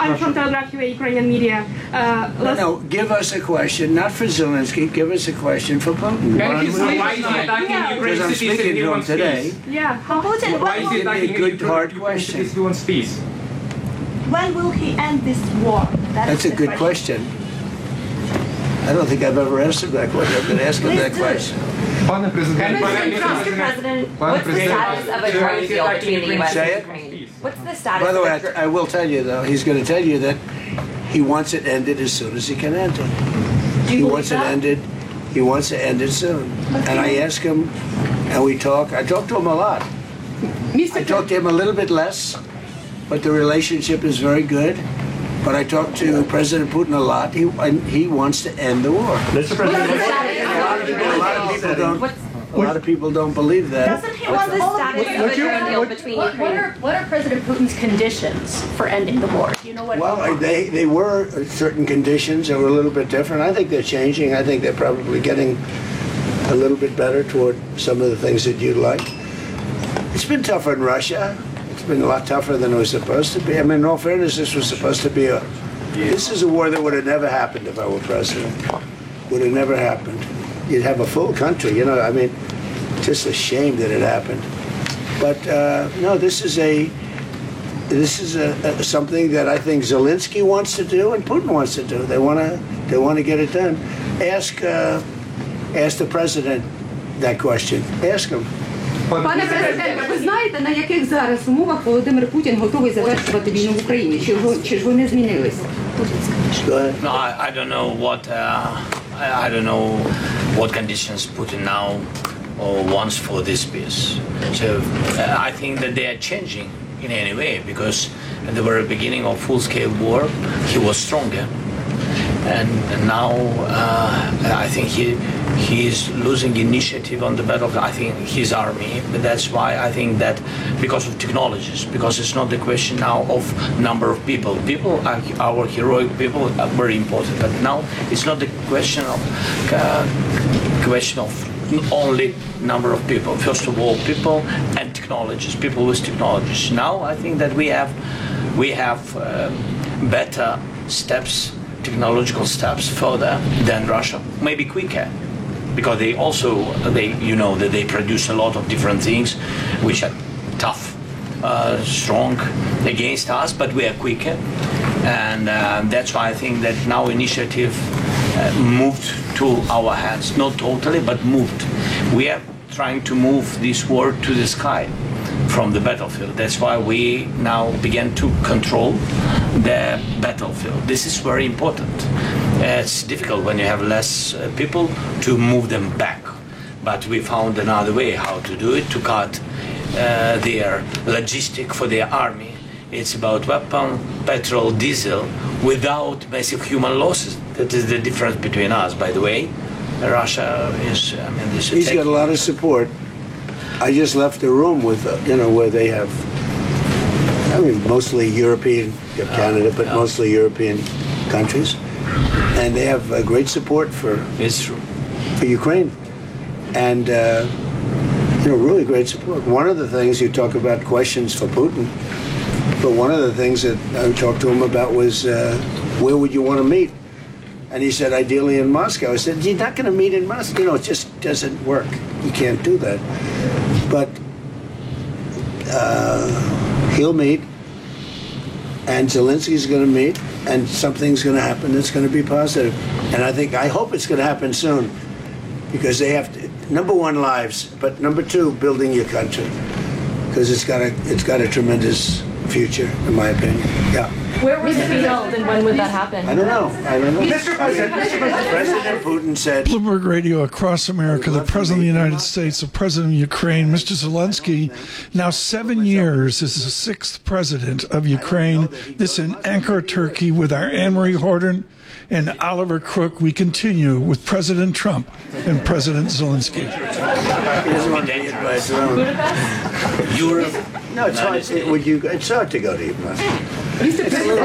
I'm from Telegraph UA, Ukrainian media. No, give us a question, not for Zelensky. Give us a question for Putin. Why is he attacking Ukraine? Because I'm speaking to him today. Yeah. Putin, Why is he Give me a attacking good, Ukraine? hard question. He wants peace. when will he end this war? That's a good question. I don't think I've ever answered that question. I've been asking that question. Panie President, Mr. President, what's the status of a drone deal between the U.S. Say and it. Ukraine? What's the status By the of way, a drone? I will tell you, though, he's going to tell you that he wants it ended as soon as he can end it. He wants it ended. He wants to end it soon. And I ask him, and we talk. I talk to him a lot. I talk to him a little bit less, but the relationship is very good. But I talk to President Putin a lot. He wants to end the war. Mr. President, A lot of people don't believe that. Doesn't he want What's the status of a drone deal between Ukraine? What are President Putin's conditions for ending the war? Do you know what? Well, they were certain conditions that were a little bit different. I think they're changing. I think they're probably getting a little bit better toward some of the things that you'd like. It's been tougher in Russia. It's been a lot tougher than it was supposed to be. I mean, in all fairness, this was supposed to be this is a war that would have never happened if I were president. Would have never happened. You'd have a full country, you know. I mean, just a shame that it happened. But no, this is something that I think Zelensky wants to do and Putin wants to do. They want to get it done. Ask the president that question. Ask him. Пане президенте, ви знаєте, на яких зараз умовах Володимир Путін готовий завершувати війну в Україні? Чи ж вони змінилися? No, I don't know what I don't know what conditions Putin now wants for this peace. So I think that they are changing in any way, because at the very beginning of full-scale war, he was stronger, and now I think he is losing initiative on the battlefield. I think his army, but that's why I think that because of technologies, because it's not the question now of number of people. People, our heroic people, are very important. But now it's not the question of only number of people. First of all, people and technologies. People with technologies. Now I think that we have better steps, technological steps further than Russia, maybe quicker. Because you know that they produce a lot of different things which are tough, strong against us, but we are quicker. And that's why I think that now initiative moved to our hands. Not totally, but moved. We are trying to move this war to the sky from the battlefield. That's why we now begin to control the battlefield. This is very important. It's difficult when you have less people to move them back. But we found another way how to do it, to cut their logistic for their army. It's about weapon, petrol, diesel, without massive human losses. That is the difference between us, by the way. Russia is, I mean, this He's got a lot of support. I just left the room with, where they have, I mean, mostly European, you have Canada, but mostly European countries. And they have great support for Ukraine. And, really great support. One of the things, you talk about questions for Putin, but one of the things that I talked to him about was, where would you want to meet? And he said, ideally in Moscow. I said, you're not going to meet in Moscow. It just doesn't work. You can't do that. But he'll meet, and Zelensky's going to meet, and something's going to happen that's going to be positive. And I hope it's going to happen soon, because they have to, number one, lives, but number two, building your country, because it's got a tremendous future, in my opinion. Yeah. Where would it be held, and when would that happen? I don't know. President Putin said. Bloomberg Radio across America, the President of the United States, the President of Ukraine, Mr. Zelensky, now 7 years is the sixth president of Ukraine. This in Ankara, Turkey, with our Anne-Marie Horton and Oliver Crook. We continue with President Trump and President Zelensky. He doesn't want to be advised around. Europe. No, it's hard. It's hard to go to Europe. Mr. President,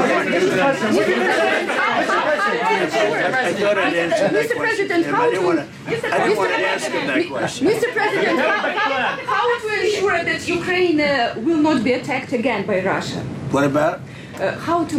I thought I'd answer that Mr. question. President, I didn't want to ask him that question. Mr. President, how to ensure that Ukraine will not be attacked again by Russia? What about? How to